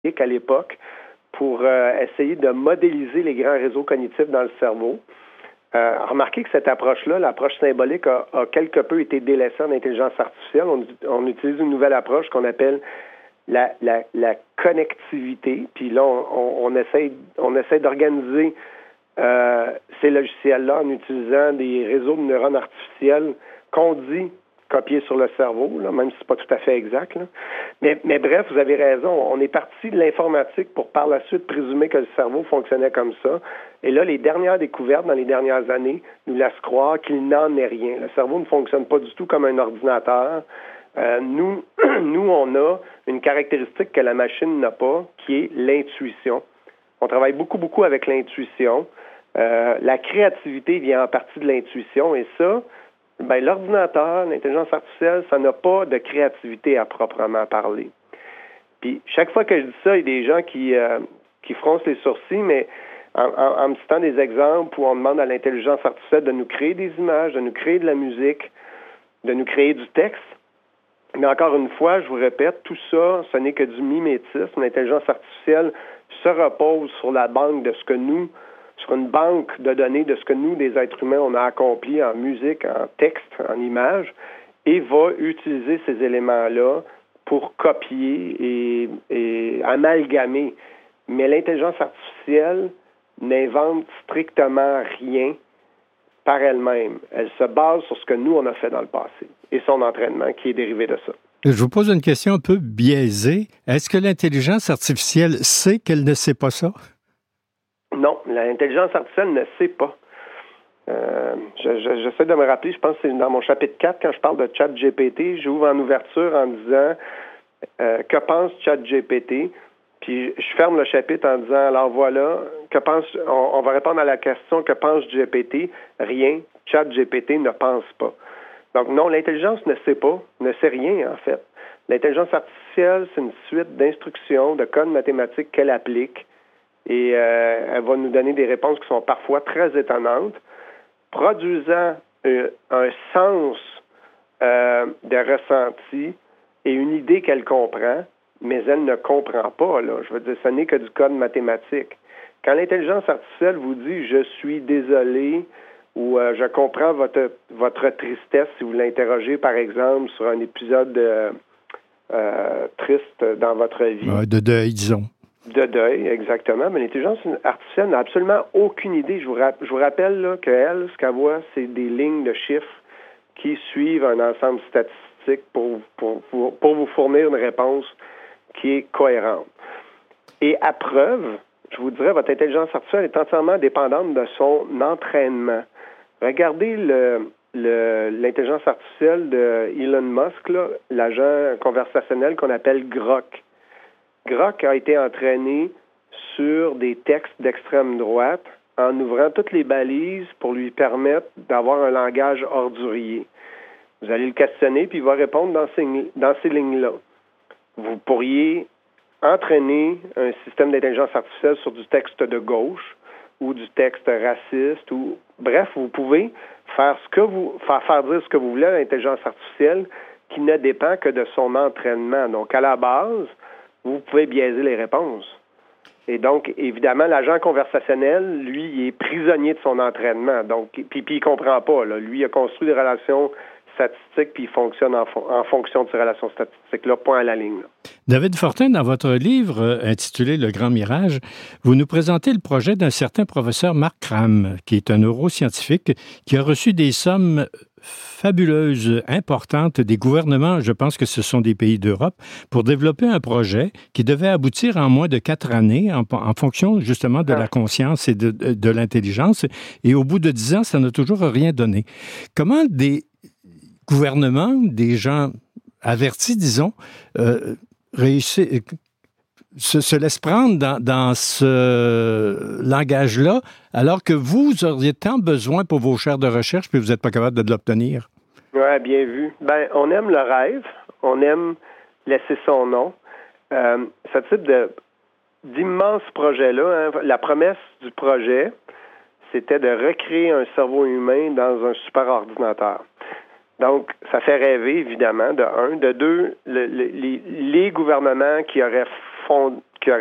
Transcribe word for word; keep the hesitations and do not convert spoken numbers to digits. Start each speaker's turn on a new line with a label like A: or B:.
A: à l'époque pour euh, essayer de modéliser les grands réseaux cognitifs dans le cerveau. Euh, remarquez que cette approche-là, l'approche symbolique, a, a quelque peu été délaissée en intelligence artificielle. On, on utilise une nouvelle approche qu'on appelle la, la, la connectivité. Puis là, on, on, on essaie, on essaie d'organiser euh, ces logiciels-là en utilisant des réseaux de neurones artificiels qu'on dit copiés sur le cerveau, là, même si c'est pas tout à fait exact. Là. Mais, mais bref, vous avez raison. On est parti de l'informatique pour par la suite présumer que le cerveau fonctionnait comme ça. Et là, les dernières découvertes dans les dernières années nous laissent croire qu'il n'en est rien. Le cerveau ne fonctionne pas du tout comme un ordinateur. Euh, nous, nous, on a une caractéristique que la machine n'a pas, qui est l'intuition. On travaille beaucoup, beaucoup avec l'intuition. Euh, la créativité vient en partie de l'intuition, et ça, ben, l'ordinateur, l'intelligence artificielle, ça n'a pas de créativité à proprement parler. Puis, chaque fois que je dis ça, il y a des gens qui, euh, qui froncent les sourcils, mais en, en, en me citant des exemples où on demande à l'intelligence artificielle de nous créer des images, de nous créer de la musique, de nous créer du texte. Mais encore une fois, je vous répète, tout ça, ce n'est que du mimétisme. L'intelligence artificielle se repose sur la banque de ce que nous, sur une banque de données de ce que nous, des êtres humains, on a accompli en musique, en texte, en images, et va utiliser ces éléments-là pour copier et, et amalgamer. Mais l'intelligence artificielle n'invente strictement rien par elle-même. Elle se base sur ce que nous, on a fait dans le passé et son entraînement qui est dérivé de ça.
B: Je vous pose une question un peu biaisée. Est-ce que l'intelligence artificielle sait qu'elle ne sait pas ça?
A: Non, l'intelligence artificielle ne sait pas. Euh, je, je, j'essaie de me rappeler, je pense que c'est dans mon chapitre quatre, quand je parle de ChatGPT, j'ouvre en ouverture en disant euh, que pense ChatGPT, puis je ferme le chapitre en disant alors voilà, que pense on, on va répondre à la question que pense G P T? Rien, ChatGPT ne pense pas. Donc non, l'intelligence ne sait pas, ne sait rien en fait. L'intelligence artificielle, c'est une suite d'instructions, de codes mathématiques qu'elle applique. Et euh, elle va nous donner des réponses qui sont parfois très étonnantes, produisant euh, un sens euh, de ressenti et une idée qu'elle comprend, mais elle ne comprend pas. Là. Je veux dire, ce n'est que du code mathématique. Quand l'intelligence artificielle vous dit « je suis désolé » ou euh, « je comprends votre, votre tristesse » si vous l'interrogez, par exemple, sur un épisode euh, euh, triste dans votre vie.
B: Euh, de deuil, disons.
A: De deuil, exactement. Mais l'intelligence artificielle n'a absolument aucune idée. Je vous, rap- je vous rappelle là, qu'elle, ce qu'elle voit, c'est des lignes de chiffres qui suivent un ensemble statistique pour, pour, pour, pour vous fournir une réponse qui est cohérente. Et à preuve, je vous dirais, votre intelligence artificielle est entièrement dépendante de son entraînement. Regardez le, le, l'intelligence artificielle de Elon Musk, là, l'agent conversationnel qu'on appelle Grok. Grok a été entraîné sur des textes d'extrême droite en ouvrant toutes les balises pour lui permettre d'avoir un langage ordurier. Vous allez le questionner, puis il va répondre dans ces, dans ces lignes-là. Vous pourriez entraîner un système d'intelligence artificielle sur du texte de gauche ou du texte raciste, ou bref, vous pouvez faire ce que vous faire, faire dire ce que vous voulez à l'intelligence artificielle qui ne dépend que de son entraînement. Donc, à la base, vous pouvez biaiser les réponses. Et donc, évidemment, l'agent conversationnel, lui, il est prisonnier de son entraînement. Donc, puis, puis il comprend pas. Là. Lui, il a construit des relations statistiques, puis il fonctionne en, fo- en fonction de ces relations statistiques-là, point à la ligne. Là.
B: David Fortin, dans votre livre euh, intitulé « Le Grand Mirage », vous nous présentez le projet d'un certain professeur Mark Cram, qui est un neuroscientifique qui a reçu des sommes fabuleuses, importantes des gouvernements, je pense que ce sont des pays d'Europe, pour développer un projet qui devait aboutir en moins de quatre années en, en fonction justement de la conscience et de, de, de l'intelligence. Et au bout de dix ans, ça n'a toujours rien donné. Comment des gouvernements, des gens avertis, disons, euh, réussissent... Se, se laisse prendre dans, dans ce langage-là, alors que vous auriez tant besoin pour vos chaires de recherche, puis vous n'êtes pas capable de l'obtenir?
A: Oui, bien vu. Ben, on aime le rêve, on aime laisser son nom. Euh, ce type de, d'immenses projets-là, hein, la promesse du projet, c'était de recréer un cerveau humain dans un superordinateur. Donc, ça fait rêver, évidemment, de un. De deux, le, le, les, les gouvernements qui auraient fond,